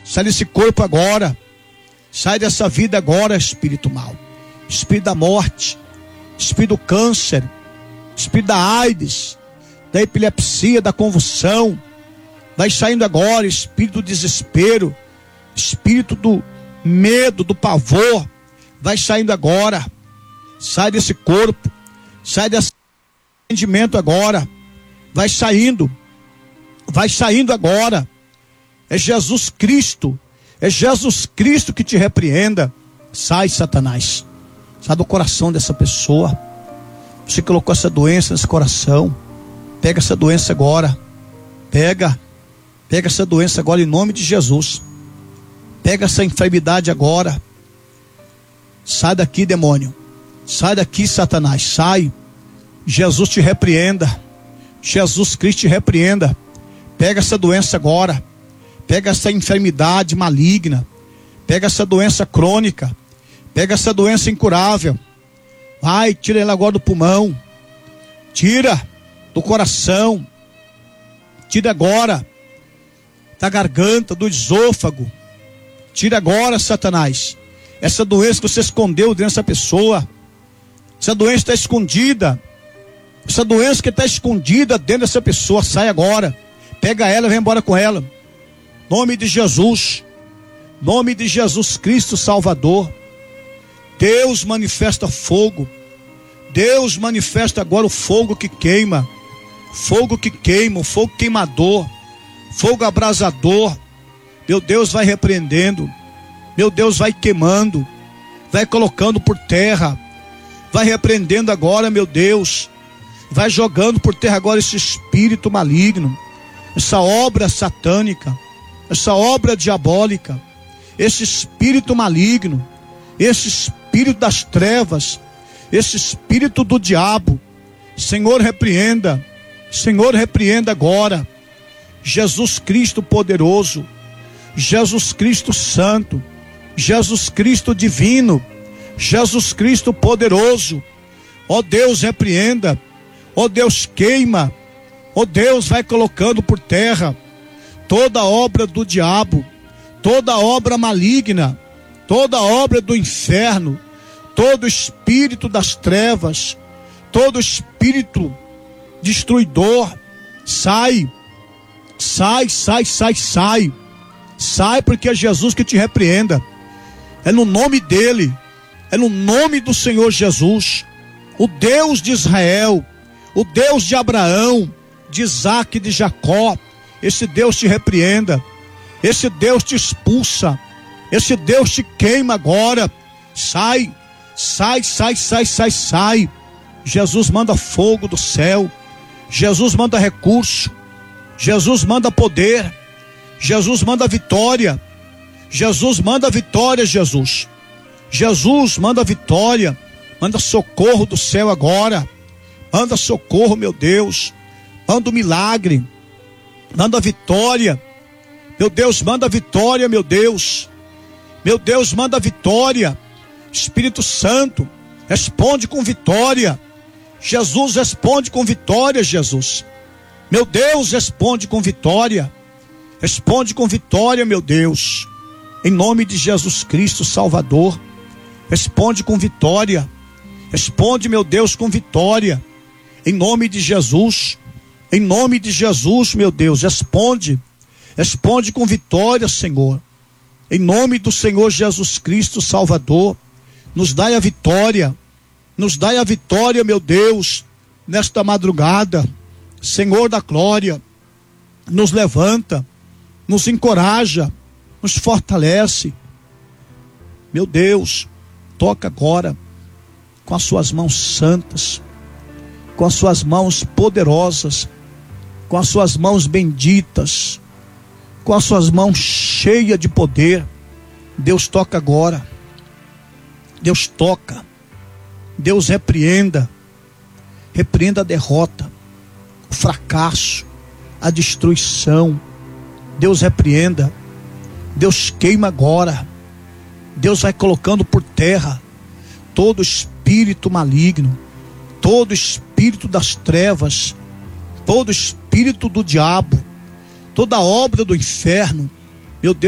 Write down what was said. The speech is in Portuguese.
Sai desse corpo agora. Sai dessa vida agora, espírito mau. Espírito da morte, espírito do câncer, espírito da AIDS, da epilepsia, da convulsão. Vai saindo agora, espírito do desespero, espírito do medo, do pavor. Vai saindo agora. Sai desse corpo. Sai desse entendimento agora. Vai saindo agora. É Jesus Cristo que te repreenda. Sai, Satanás. Sai do coração dessa pessoa. Você colocou essa doença nesse coração. Pega essa doença agora. Pega essa doença agora em nome de Jesus. Pega essa enfermidade agora. Sai daqui, demônio. Sai daqui, Satanás. Sai. Jesus te repreenda. Jesus Cristo te repreenda. Pega essa doença agora. Pega essa enfermidade maligna. Pega essa doença crônica. Pega essa doença incurável. Vai, tira ela agora do pulmão. Tira do coração. Tira agora da garganta, do esôfago. Tira agora, Satanás. Essa doença que você escondeu dentro dessa pessoa. Essa doença está escondida. Essa doença que está escondida dentro dessa pessoa. Sai agora. Pega ela e vem embora com ela. Nome de Jesus. Nome de Jesus Cristo Salvador. Deus manifesta fogo. Deus manifesta agora o fogo que queima. Fogo que queima, o fogo queimador. Fogo abrasador. Meu Deus vai repreendendo. Meu Deus vai queimando. Vai colocando por terra. Vai repreendendo agora, meu Deus. Vai jogando por terra agora esse espírito maligno. Essa obra satânica. Essa obra diabólica. Esse espírito maligno. Esse espírito das trevas. Esse espírito do diabo. Senhor, repreenda. Senhor, repreenda agora. Jesus Cristo poderoso. Jesus Cristo santo. Jesus Cristo divino. Jesus Cristo poderoso. Ó Deus, repreenda. Ó Deus, queima. Ó Deus, vai colocando por terra toda obra do diabo, toda obra maligna, toda obra do inferno, todo espírito das trevas, todo espírito destruidor. Sai, sai, sai, sai, sai. Sai, porque é Jesus que te repreenda. É no nome dele, é no nome do Senhor Jesus, o Deus de Israel, o Deus de Abraão, de Isaac e de Jacó. Esse Deus te repreenda. Esse Deus te expulsa. Esse Deus te queima agora. Sai, sai, sai, sai, sai, sai. Jesus manda fogo do céu. Jesus manda recurso. Jesus manda poder. Jesus manda vitória. Jesus manda vitória, Jesus. Jesus manda vitória. Manda socorro do céu agora. Manda socorro, meu Deus. Manda um milagre. Manda vitória. Meu Deus, manda vitória, meu Deus. Meu Deus, manda vitória. Espírito Santo, responde com vitória. Jesus, responde com vitória, Jesus. Meu Deus, responde com vitória. Responde com vitória, meu Deus. Em nome de Jesus Cristo Salvador. Responde com vitória. Responde, meu Deus, com vitória. Em nome de Jesus. Em nome de Jesus, meu Deus, responde. Responde com vitória, Senhor. Em nome do Senhor Jesus Cristo Salvador. Nos dai a vitória. Nos dai a vitória, meu Deus, nesta madrugada. Senhor da glória, nos levanta, nos encoraja, nos fortalece. Meu Deus, toca agora com as suas mãos santas, com as suas mãos poderosas, com as suas mãos benditas, com as suas mãos cheias de poder. Deus toca agora. Deus toca. Deus repreenda. Repreenda a derrota, o fracasso, a destruição. Deus repreenda. Deus queima agora. Deus vai colocando por terra todo espírito maligno, todo espírito das trevas, todo espírito do diabo, toda obra do inferno. Meu Deus,